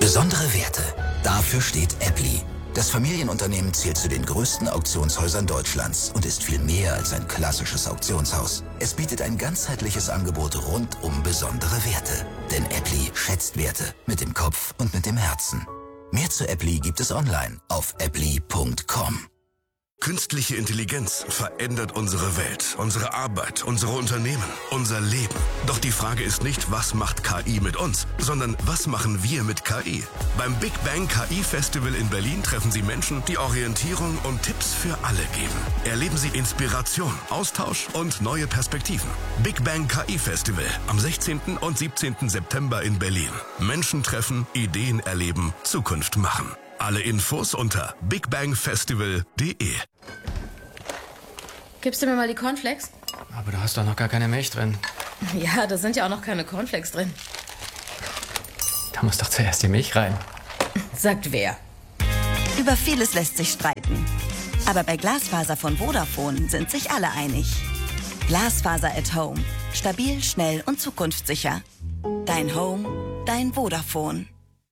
Besondere Werte. Dafür steht Appli. Das Familienunternehmen zählt zu den größten Auktionshäusern Deutschlands und ist viel mehr als ein klassisches Auktionshaus. Es bietet ein ganzheitliches Angebot rund um besondere Werte. Denn Appli schätzt Werte mit dem Kopf und mit dem Herzen. Mehr zu Appli gibt es online auf appli.com. Künstliche Intelligenz verändert unsere Welt, unsere Arbeit, unsere Unternehmen, unser Leben. Doch die Frage ist nicht, was macht KI mit uns, sondern was machen wir mit KI? Beim Big Bang KI Festival in Berlin treffen Sie Menschen, die Orientierung und Tipps für alle geben. Erleben Sie Inspiration, Austausch und neue Perspektiven. Big Bang KI Festival am 16. und 17. September in Berlin. Menschen treffen, Ideen erleben, Zukunft machen. Alle Infos unter bigbangfestival.de. Gibst du mir mal die Cornflakes? Aber da hast doch noch gar keine Milch drin. Ja, da sind ja auch noch keine Cornflakes drin. Da muss doch zuerst die Milch rein. Sagt wer? Über vieles lässt sich streiten. Aber bei Glasfaser von Vodafone sind sich alle einig. Glasfaser at Home. Stabil, schnell und zukunftssicher. Dein Home, dein Vodafone.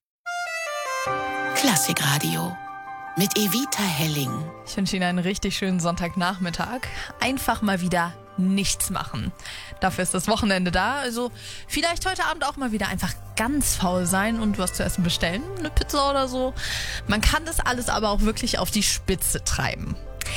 Klassikradio mit Evita Helling. Ich wünsche Ihnen einen richtig schönen Sonntagnachmittag. Einfach mal wieder nichts machen. Dafür ist das Wochenende da. Also vielleicht heute Abend auch mal wieder einfach ganz faul sein und was zu essen bestellen. Eine Pizza oder so. Man kann das alles aber auch wirklich auf die Spitze treiben.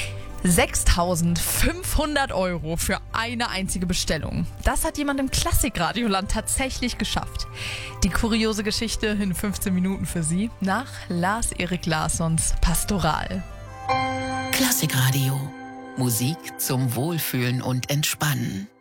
6.500 € für eine einzige Bestellung. Das hat jemand im Klassikradioland tatsächlich geschafft. Die kuriose Geschichte in 15 Minuten für Sie nach Lars-Erik Larssons Pastoral. Klassikradio. Musik zum Wohlfühlen und Entspannen.